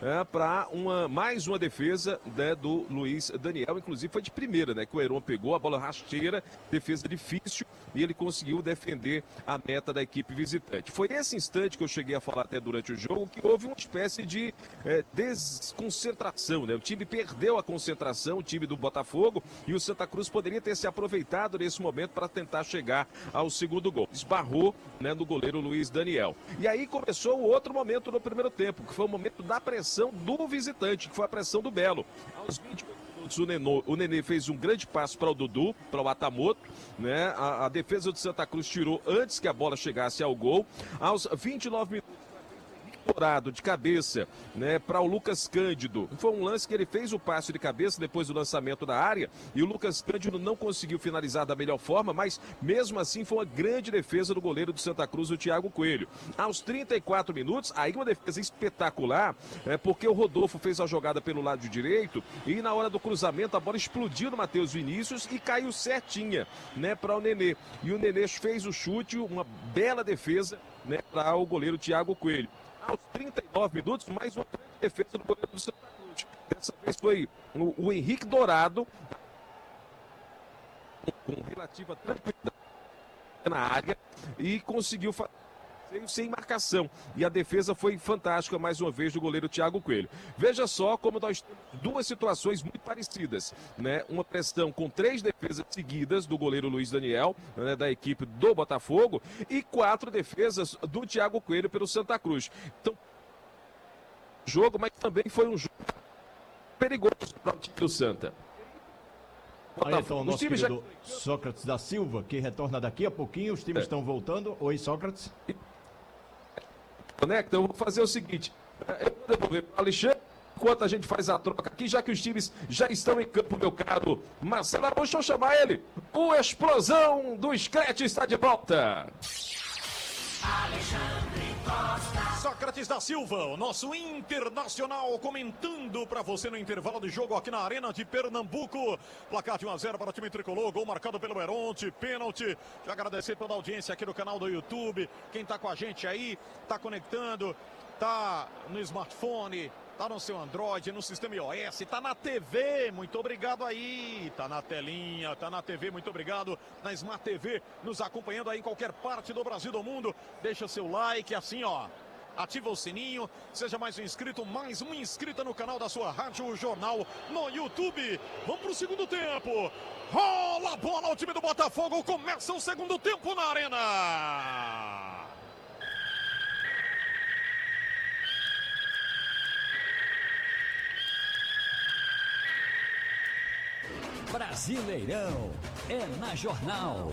para mais uma defesa, né, do Luiz Daniel. Inclusive foi de primeira, né, que o Heron pegou a bola rasteira, defesa difícil, e ele conseguiu defender a meta da equipe visitante. Foi esse instante que eu cheguei a falar até durante o jogo, que houve uma espécie de desconcentração, né? O time perdeu a concentração, o time do Botafogo, e o Santa Cruz poderia ter se aproveitado nesse momento para tentar chegar ao segundo gol. Esbarrou, né, no goleiro Luiz Daniel. E aí começou o outro momento no primeiro tempo, que foi o momento da pressão do visitante, que foi a pressão do Belo. Aos 20 minutos, o Nenê fez um grande passo para o Dudu, para o Atamoto, né? A defesa do Santa Cruz tirou antes que a bola chegasse ao gol. Aos 29 minutos, Dourado de cabeça, né, para o Lucas Cândido. Foi um lance que ele fez o passe de cabeça depois do lançamento da área, e o Lucas Cândido não conseguiu finalizar da melhor forma, mas mesmo assim foi uma grande defesa do goleiro do Santa Cruz, o Thiago Coelho. Aos 34 minutos, aí uma defesa espetacular, porque o Rodolfo fez a jogada pelo lado direito, e na hora do cruzamento a bola explodiu no Matheus Vinícius e caiu certinha, né, para o Nenê. E o Nenê fez o chute, uma bela defesa, né, para o goleiro Thiago Coelho. Aos 39 minutos, mais uma grande defesa do goleiro do Santa Cruz. Dessa vez foi o Henrique Dourado, com relativa tranquilidade na área, e conseguiu fazer sem marcação. E a defesa foi fantástica, mais uma vez, do goleiro Thiago Coelho. Veja só como nós temos duas situações muito parecidas, né? Uma pressão com 3 defesas seguidas do goleiro Luiz Daniel, né, da equipe do Botafogo, e 4 defesas do Thiago Coelho pelo Santa Cruz. Então, jogo, mas também foi um jogo perigoso para o time do Santa. Aí então o nosso querido Sócrates da Silva, que retorna daqui a pouquinho. Os times estão voltando. Oi, Sócrates. Conecta, eu vou fazer o seguinte, eu vou devolver para o Alexandre, enquanto a gente faz a troca aqui, já que os times já estão em campo, meu caro Marcelo. Deixa eu chamar ele, o Explosão do Scratch está de volta. Alexandre Costa. Sócrates da Silva, o nosso internacional, comentando para você no intervalo de jogo aqui na Arena de Pernambuco. Placar de 1-0 para o time tricolor, gol marcado pelo Heronte, pênalti. Já agradecer toda a audiência aqui no canal do YouTube. Quem tá com a gente aí, tá conectando, tá no smartphone, tá no seu Android, no sistema iOS, tá na TV, muito obrigado aí, tá na telinha, tá na TV, muito obrigado, na Smart TV, nos acompanhando aí em qualquer parte do Brasil, do mundo. Deixa seu like, assim ó, ativa o sininho, seja mais um inscrito, mais uma inscrita no canal da sua Rádio Jornal no YouTube. Vamos pro segundo tempo. Rola a bola ao time do Botafogo, começa o segundo tempo na Arena. Brasileirão é na Jornal.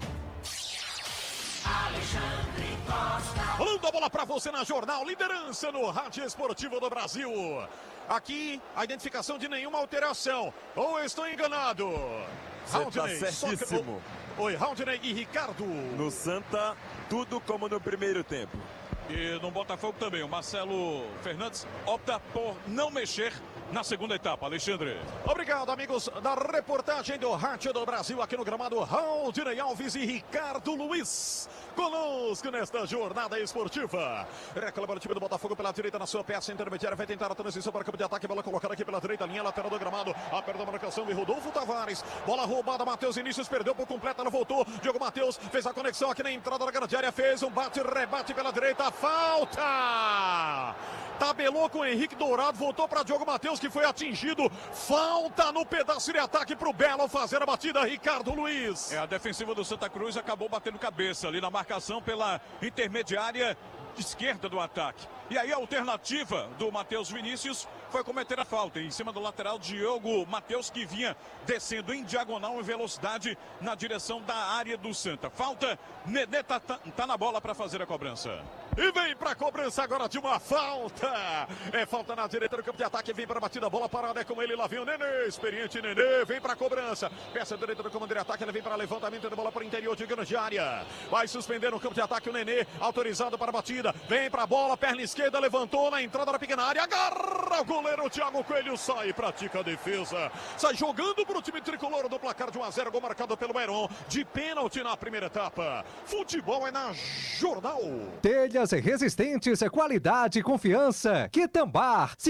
Alexandre Costa. Rolando a bola para você na Jornal, liderança no Rádio Esportivo do Brasil. Aqui, a identificação de nenhuma alteração. Ou estou enganado? Você tá certíssimo. Oi, Raudney e Ricardo. No Santa, tudo como no primeiro tempo. E no Botafogo também, o Marcelo Fernandes opta por não mexer na segunda etapa. Alexandre. Obrigado, amigos da reportagem do Rádio do Brasil aqui no gramado. Raudney Alves e Ricardo Luiz conosco nesta jornada esportiva. Reclama o time do Botafogo pela direita na sua peça intermediária. Vai tentar a transição para o campo de ataque. Bola colocada aqui pela direita, linha lateral do gramado. Aperta a marcação de Rodolfo Tavares. Bola roubada, Matheus Vinícius perdeu por completo, ela voltou. Diogo Matheus fez a conexão aqui na entrada da grande área. Fez um bate-rebate pela direita. Falta! Tabelou com o Henrique Dourado, voltou para Diogo Matheus, que foi atingido. Falta no pedaço de ataque para o Belo fazer a batida, Ricardo Luiz. A defensiva do Santa Cruz acabou batendo cabeça ali na marcação pela intermediária esquerda do ataque. E aí a alternativa do Matheus Vinícius foi cometer a falta em cima do lateral Diogo Matheus, que vinha descendo em diagonal em velocidade na direção da área do Santa. Falta, Nenê tá na bola para fazer a cobrança. E vem para a cobrança agora de uma falta. É falta na direita do campo de ataque. Vem para a batida, bola parada é com ele. Lá vem o Nenê, experiente Nenê. Vem para a cobrança. Peça direita do comando de ataque. Ele vem para levantamento de bola para o interior de grande área. Vai suspender no campo de ataque o Nenê. Autorizado para a batida. Vem para a bola, perna esquerda. Levantou na entrada da pequena área. Agarra o goleiro Thiago Coelho. Sai, pratica a defesa. Sai jogando para o time tricolor do placar de 1-0. Gol marcado pelo Heron. De pênalti na primeira etapa. Futebol é na Jornal. Telhas resistentes, qualidade e confiança. Quitambar.